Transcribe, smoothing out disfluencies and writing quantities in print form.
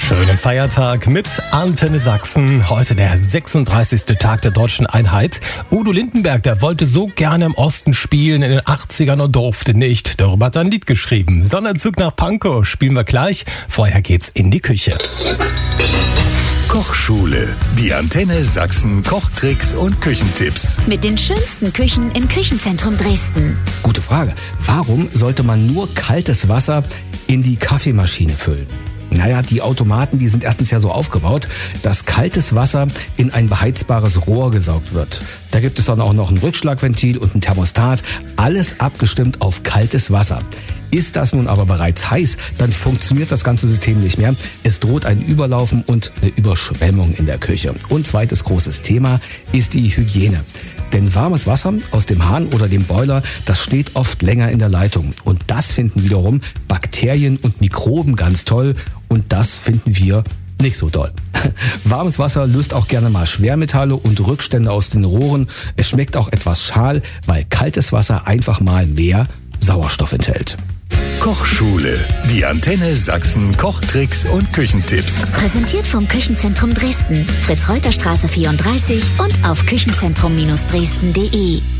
Schönen Feiertag mit Antenne Sachsen. Heute der 36. Tag der deutschen Einheit. Udo Lindenberg, der wollte so gerne im Osten spielen in den 80ern und durfte nicht. Darüber hat er ein Lied geschrieben. Sonderzug nach Pankow spielen wir gleich. Vorher geht's in die Küche. Kochschule. Die Antenne Sachsen Kochtricks und Küchentipps. Mit den schönsten Küchen im Küchenzentrum Dresden. Gute Frage. Warum sollte man nur kaltes Wasser in die Kaffeemaschine füllen? Naja, die Automaten, die sind erstens ja so aufgebaut, dass kaltes Wasser in ein beheizbares Rohr gesaugt wird. Da gibt es dann auch noch ein Rückschlagventil und ein Thermostat. Alles abgestimmt auf kaltes Wasser. Ist das nun aber bereits heiß, dann funktioniert das ganze System nicht mehr. Es droht ein Überlaufen und eine Überschwemmung in der Küche. Und zweites großes Thema ist die Hygiene. Denn warmes Wasser aus dem Hahn oder dem Boiler, das steht oft länger in der Leitung. Und das finden wiederum Bakterien und Mikroben ganz toll. Und das finden wir nicht so doll. Warmes Wasser löst auch gerne mal Schwermetalle und Rückstände aus den Rohren. Es schmeckt auch etwas schal, weil kaltes Wasser einfach mal mehr Sauerstoff enthält. Kochschule. Die Antenne Sachsen Kochtricks und Küchentipps. Präsentiert vom Küchenzentrum Dresden. Fritz-Reuter-Straße 34 und auf küchenzentrum-dresden.de.